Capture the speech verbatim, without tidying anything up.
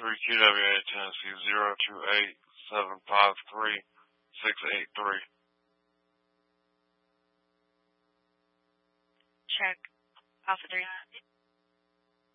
three Q W A, Tennessee, zero two eight seven five three six eight three. Check. Alpha three.